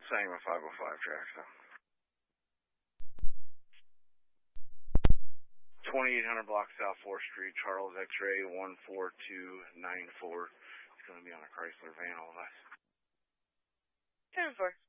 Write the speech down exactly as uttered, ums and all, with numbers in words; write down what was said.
Same with five oh five tracks, though. twenty-eight hundred block South fourth Street, Charles X-Ray one four two nine four. It's going to be on a Chrysler van, all of us. ten four.